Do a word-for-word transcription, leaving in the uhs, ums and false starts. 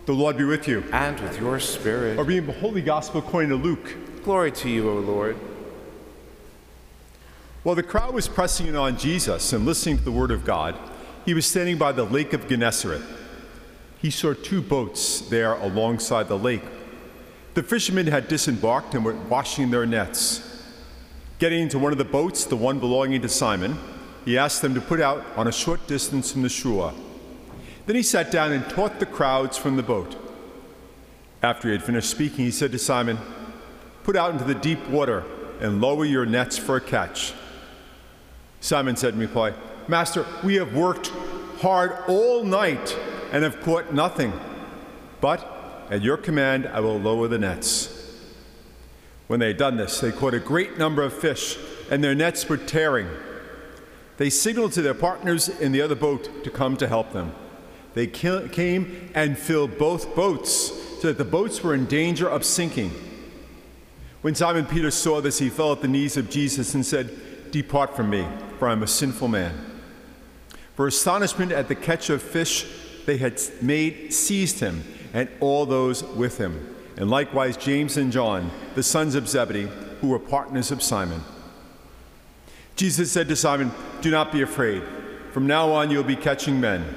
The Lord be with you. And with your spirit. A reading of the Holy Gospel according to Luke. Glory to you, O Lord. While the crowd was pressing in on Jesus and listening to the word of God, he was standing by the lake of Gennesaret. He saw two boats there alongside the lake. The fishermen had disembarked and were washing their nets. Getting into one of the boats, the one belonging to Simon, he asked them to put out on a short distance from the shore. Then he sat down and taught the crowds from the boat. After he had finished speaking, he said to Simon, "Put out into the deep water and lower your nets for a catch." Simon said in reply, "Master, we have worked hard all night and have caught nothing. But at your command, I will lower the nets." When they had done this, they caught a great number of fish, and their nets were tearing. They signaled to their partners in the other boat to come to help them. They came and filled both boats, so that the boats were in danger of sinking. When Simon Peter saw this, he fell at the knees of Jesus and said, "Depart from me, for I am a sinful man." For astonishment at the catch of fish they had made seized him and all those with him, and likewise James and John, the sons of Zebedee, who were partners of Simon. Jesus said to Simon, "Do not be afraid. From now on you will be catching men."